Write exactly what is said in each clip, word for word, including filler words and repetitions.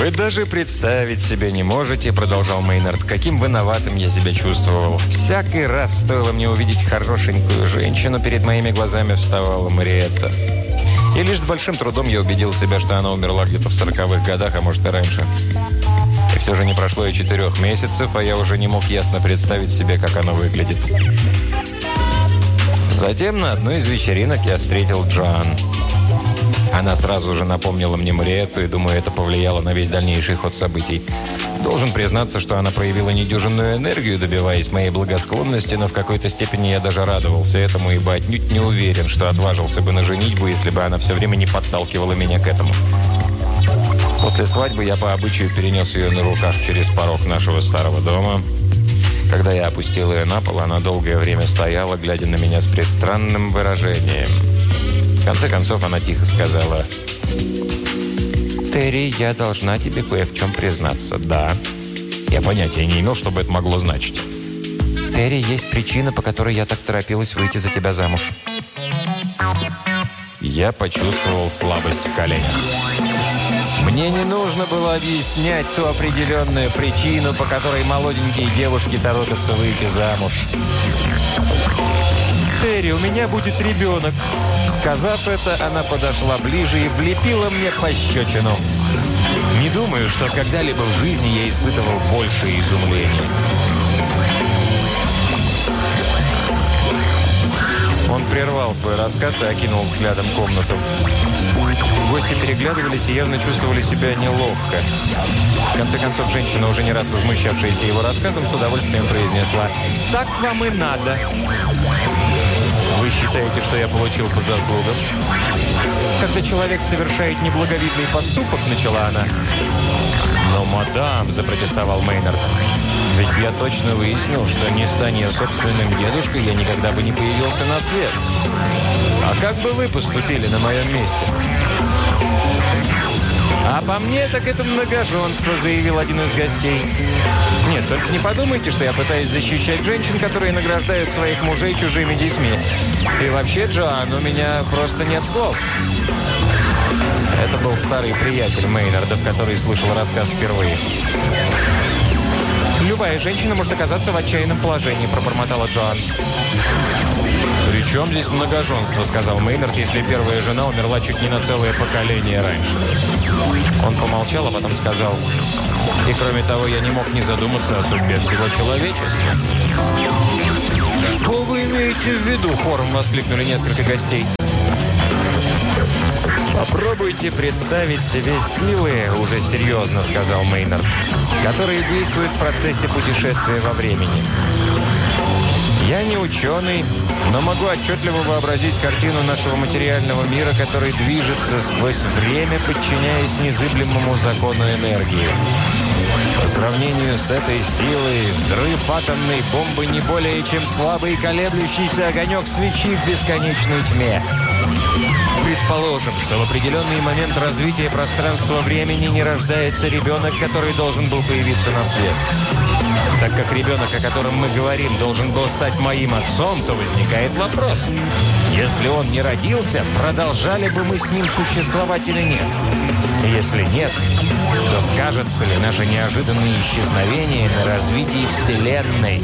«Вы даже представить себе не можете, — продолжал Мейнард, — каким виноватым я себя чувствовал. Всякий раз стоило мне увидеть хорошенькую женщину, перед моими глазами вставала Мариетта. И лишь с большим трудом я убедил себя, что она умерла где-то в сороковых годах, а может и раньше. И все же не прошло и четырех месяцев, а я уже не мог ясно представить себе, как она выглядит. Затем на одной из вечеринок я встретил Джоан. Она сразу же напомнила мне Мариетту, и, думаю, это повлияло на весь дальнейший ход событий. Должен признаться, что она проявила недюжинную энергию, добиваясь моей благосклонности, но в какой-то степени я даже радовался этому, ибо отнюдь не уверен, что отважился бы на женитьбу, если бы она все время не подталкивала меня к этому. После свадьбы я по обычаю перенес ее на руках через порог нашего старого дома. Когда я опустил ее на пол, она долгое время стояла, глядя на меня с пристранным выражением. В конце концов, она тихо сказала: «Терри, я должна тебе кое в чем признаться». «Да». Я понятия не имел, что бы это могло значить. «Терри, есть причина, по которой я так торопилась выйти за тебя замуж». Я почувствовал слабость в коленях. Мне не нужно было объяснять ту определенную причину, по которой молоденькие девушки торопятся выйти замуж. «Терри, у меня будет ребенок». Сказав это, она подошла ближе и влепила мне пощечину. Не думаю, что когда-либо в жизни я испытывал большее изумление. Он прервал свой рассказ и окинул взглядом комнату. Гости переглядывались и явно чувствовали себя неловко. В конце концов, женщина, уже не раз возмущавшаяся его рассказом, с удовольствием произнесла: «Так вам и надо». «Вы считаете, что я получил по заслугам?» «Когда человек совершает неблаговидный поступок», — начала она. «Но, мадам», — запротестовал Мейнард, — «ведь я точно выяснил, что не стань я собственным дедушкой, я никогда бы не появился на свет. А как бы вы поступили на моем месте?» «А по мне, так это многоженство», — заявил один из гостей. «Нет, только не подумайте, что я пытаюсь защищать женщин, которые награждают своих мужей чужими детьми. И вообще, Джоан, у меня просто нет слов». Это был старый приятель Мейнардов, который слышал рассказ впервые. «Любая женщина может оказаться в отчаянном положении», — пробормотала Джоан. «При чем здесь многоженство?» — сказал Мейнард, «если первая жена умерла чуть не на целое поколение раньше». Он помолчал, а потом сказал: «И кроме того, я не мог не задуматься о судьбе всего человечества». «Что вы имеете в виду?» — хором воскликнули несколько гостей. «Попробуйте представить себе силы, — уже серьезно сказал Мейнард, — которые действуют в процессе путешествия во времени. Я не ученый, но могу отчетливо вообразить картину нашего материального мира, который движется сквозь время, подчиняясь незыблемому закону энергии. По сравнению с этой силой, взрыв атомной бомбы не более чем слабый колеблющийся огонек свечи в бесконечной тьме. Предположим, что в определенный момент развития пространства-времени не рождается ребенок, который должен был появиться на свет. Так как ребенок, о котором мы говорим, должен был стать моим отцом, то возникает вопрос: если он не родился, продолжали бы мы с ним существовать или нет? И если нет, то скажется ли наше неожиданное исчезновение на развитии Вселенной?»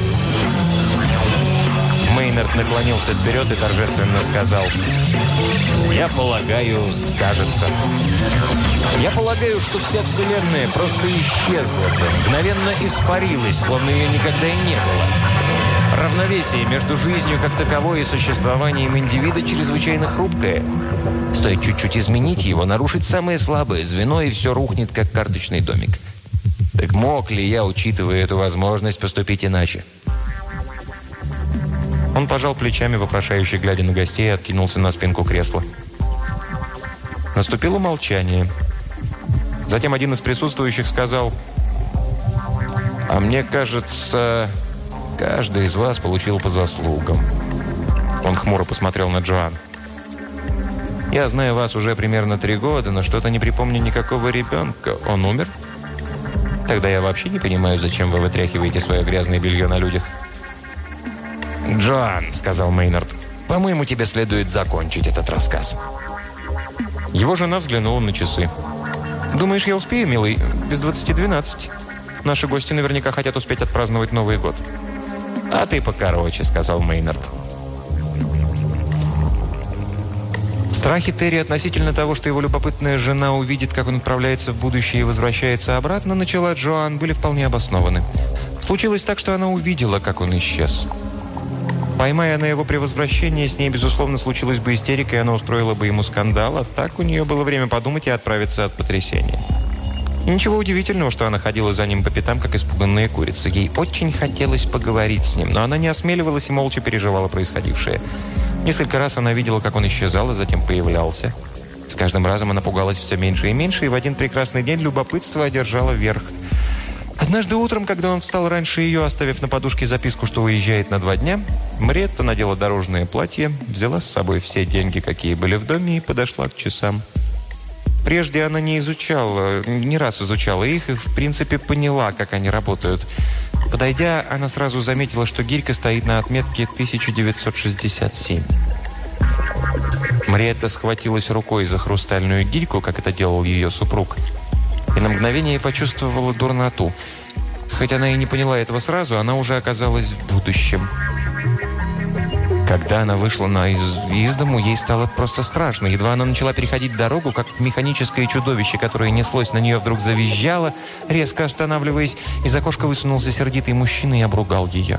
Мейнард наклонился вперед и торжественно сказал: «Я полагаю, скажется. Я полагаю, что вся Вселенная просто исчезла бы, мгновенно испарилась, словно ее никогда и не было. Равновесие между жизнью как таковой и существованием индивида чрезвычайно хрупкое. Стоит чуть-чуть изменить его, нарушить самое слабое звено, и все рухнет, как карточный домик. Так мог ли я, учитывая эту возможность, поступить иначе?» Он пожал плечами, вопрошающе глядя на гостей, и откинулся на спинку кресла. Наступило молчание. Затем один из присутствующих сказал: «А мне кажется, каждый из вас получил по заслугам». Он хмуро посмотрел на Джоан. «Я знаю вас уже примерно три года, но что-то не припомню никакого ребенка. Он умер? Тогда я вообще не понимаю, зачем вы вытряхиваете свое грязное белье на людях». «Джоан», — сказал Мейнард, — «по-моему, тебе следует закончить этот рассказ». Его жена взглянула на часы. «Думаешь, я успею, милый? Без двадцати двенадцать. Наши гости наверняка хотят успеть отпраздновать Новый год». «А ты покороче», — сказал Мейнард. Страхи Терри относительно того, что его любопытная жена увидит, как он отправляется в будущее и возвращается обратно, начала Джоан, были вполне обоснованы. Случилось так, что она увидела, как он исчез. Поймая она его при возвращении, с ней, безусловно, случилась бы истерика, и она устроила бы ему скандал, а так у нее было время подумать и отправиться от потрясения. И ничего удивительного, что она ходила за ним по пятам, как испуганная курица. Ей очень хотелось поговорить с ним, но она не осмеливалась и молча переживала происходившее. Несколько раз она видела, как он исчезал, и затем появлялся. С каждым разом она пугалась все меньше и меньше, и в один прекрасный день любопытство одержало верх. Однажды утром, когда он встал раньше ее, оставив на подушке записку, что уезжает на два дня, Мариетта надела дорожное платье, взяла с собой все деньги, какие были в доме, и подошла к часам. Прежде она не изучала, не раз изучала их и, в принципе, поняла, как они работают. Подойдя, она сразу заметила, что гирька стоит на отметке тысяча девятьсот шестьдесят семь. Мариетта схватилась рукой за хрустальную гирьку, как это делал ее супруг, и на мгновение почувствовала дурноту. Хоть она и не поняла этого сразу, она уже оказалась в будущем. Когда она вышла на из, из дому, ей стало просто страшно. Едва она начала переходить дорогу, как механическое чудовище, которое неслось на нее, вдруг завизжало, резко останавливаясь. Из окошка высунулся сердитый мужчина и обругал ее.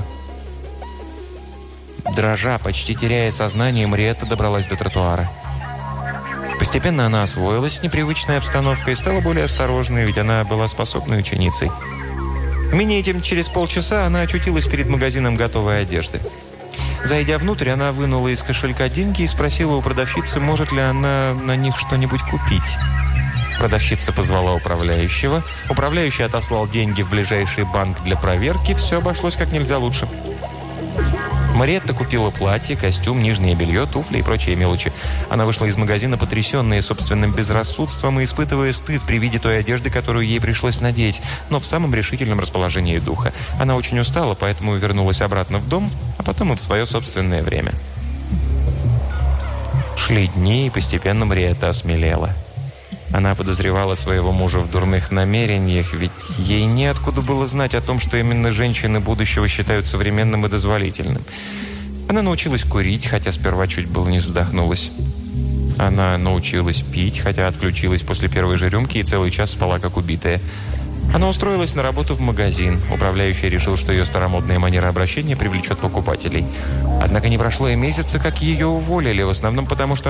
Дрожа, почти теряя сознание, Мариетта добралась до тротуара. Постепенно она освоилась с непривычной обстановкой и стала более осторожной, ведь она была способной ученицей. Менее чем через полчаса она очутилась перед магазином готовой одежды. Зайдя внутрь, она вынула из кошелька деньги и спросила у продавщицы, может ли она на них что-нибудь купить. Продавщица позвала управляющего. Управляющий отослал деньги в ближайший банк для проверки. Все обошлось как нельзя лучше. Мариетта купила платье, костюм, нижнее белье, туфли и прочие мелочи. Она вышла из магазина, потрясенная собственным безрассудством и испытывая стыд при виде той одежды, которую ей пришлось надеть, но в самом решительном расположении духа. Она очень устала, поэтому вернулась обратно в дом, а потом и в свое собственное время. Шли дни, и постепенно Мариетта осмелела. Она подозревала своего мужа в дурных намерениях, ведь ей неоткуда было знать о том, что именно женщины будущего считают современным и дозволительным. Она научилась курить, хотя сперва чуть было не задохнулась. Она научилась пить, хотя отключилась после первой же рюмки и целый час спала как убитая. Она устроилась на работу в магазин. Управляющий решил, что ее старомодная манера обращения привлечет покупателей. Однако не прошло и месяца, как ее уволили, в основном потому, что